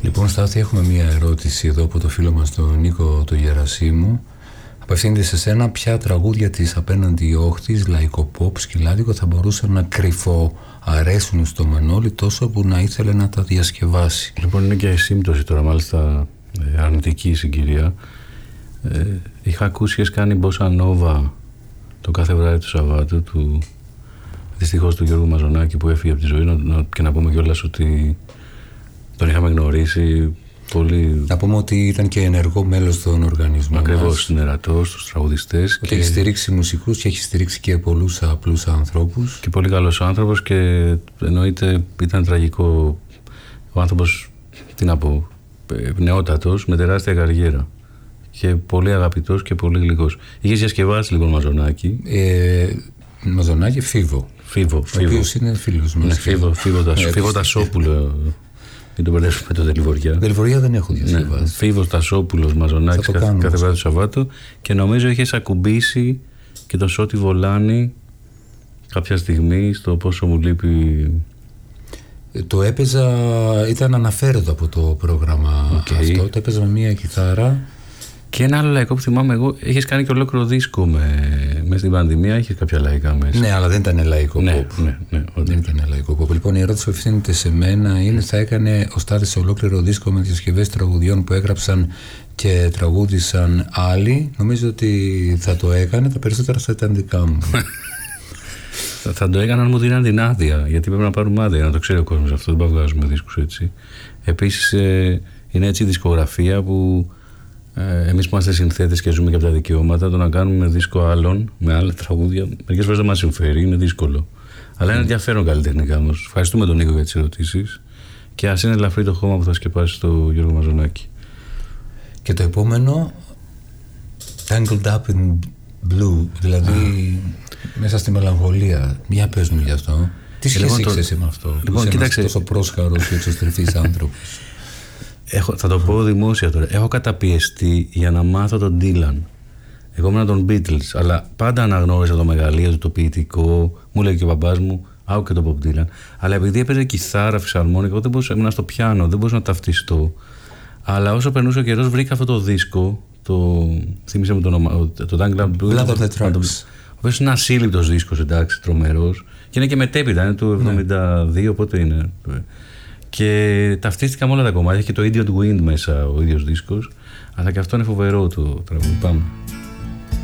Λοιπόν, Στάθη, έχουμε μία ερώτηση εδώ από το φίλο μας τον Νίκο το Γερασίμου. Απευθύνεται σε σένα, ποια τραγούδια της απέναντι όχθης, λαϊκό pop, σκυλάδικο, θα μπορούσαν να κρυφοαρέσουν στο Μανώλη τόσο που να ήθελε να τα διασκευάσει? Λοιπόν, είναι και σύμπτωση τώρα, μάλιστα αρνητική συγκυρία. Είχα ακούσει, έχεις κάνει Μπόσα Νόβα το κάθε βράδυ του Σαββάτου, δυστυχώς του Γιώργου Μαζονάκη που έφυγε από τη ζωή, και να πούμε κιόλας ότι τον είχαμε γνωρίσει πολύ. Να πούμε ότι ήταν και ενεργό μέλος των οργανισμών. Ακριβώς, συνερατός, στους τραγουδιστές. Και έχει στηρίξει μουσικούς και έχει στηρίξει και πολλούς απλούς ανθρώπους. Και πολύ καλός άνθρωπος, και εννοείται ήταν τραγικό. Ο άνθρωπος, τι να πω, νεότατος, με τεράστια καριέρα. Και πολύ αγαπητός και πολύ γλυκός. Είχες διασκευάσει λοιπόν Μαζονάκη. Μαζονάκη, Φίβο. Ο οποίος είναι φίλος μας. Φίβο Τασόπουλο. Μην το μπερδεύουμε με το Δελβοριά. Δελβοριά δεν έχω διασκευάσει. Ναι, Φίβος Τασόπουλος Μαζονάκης κάθε βράδυ του Σαββάτου. Και νομίζω είχες ακουμπήσει και το Σώτη Βολάνη κάποια στιγμή στο Πόσο μου λείπει. Το έπαιζα, ήταν αναφέροντο από το πρόγραμμα αυτό. Το έπαιζα με μία κιθάρα. Και ένα άλλο λαϊκό που θυμάμαι εγώ, έχεις κάνει και ολόκληρο δίσκο μέσα στην πανδημία, έχεις κάποια λαϊκά μέσα. Ναι, αλλά δεν ήταν λαϊκό pop. Ναι, δεν ήταν λαϊκό pop. Λοιπόν, η ερώτηση που ευθύνεται σε μένα είναι: θα έκανε ο Στάθης ολόκληρο δίσκο με διασκευές τραγουδιών που έγραψαν και τραγούδισαν άλλοι? Νομίζω ότι θα το έκανε, τα περισσότερα θα ήταν δικά μου. Θα το έκανα αν μου δίναν την άδεια, γιατί πρέπει να πάρουμε άδεια, να το ξέρει ο κόσμος αυτό, δεν πάμε να βγάζουμε δίσκους έτσι. Επίσης, είναι έτσι η δισκογραφία που εμείς που είμαστε συνθέτες και ζούμε και από τα δικαιώματα, το να κάνουμε δίσκο άλλων με άλλα τραγούδια μερικές φορές δεν μας συμφέρει, είναι δύσκολο. Αλλά είναι ενδιαφέρον καλλιτεχνικά όμως. Ευχαριστούμε τον Νίκο για τις ερωτήσεις, και ας είναι ελαφρύ το χώμα που θα σκεπάσει το Γιώργο Μαζονάκη. Και το επόμενο, Tangled Up in Blue, δηλαδή μέσα στη μελαγχολία. Για πες μου γι' αυτό. Τι σχέση έχεις εσύ με αυτό? Λοιπόν, κοίταξε, τόσο πρόσχαρος και εξωστρεφής άνθρωπος. Θα το πω δημόσια τώρα. Έχω καταπιεστεί για να μάθω τον Dylan. Εγώ ήμουν των Beatles, αλλά πάντα αναγνώρισα το μεγαλείο του, το ποιητικό. Μου λέει και ο μπαμπάς μου, άκου και το Bob Dylan. Αλλά επειδή έπαιζε κιθάρα, φυσαρμόνικα, εγώ δεν μπορούσα, ήμουν στο πιάνο, δεν μπορούσα να ταυτιστώ. Αλλά όσο περνούσε ο καιρός, βρήκα αυτό το δίσκο. Θύμισε μου το όνομα. Το Tangled Up Blue. Blood of the Tracks. Ο οποίος είναι ασύλληπτος δίσκος, εντάξει, τρομερός. Και είναι και μετέπειτα, είναι του 72, πότε είναι. Και ταυτίστηκα με όλα τα κομμάτια και το Idiot Wind μέσα ο ίδιος δίσκος. Αλλά και αυτό είναι φοβερό το τραγούδι. Πάμε.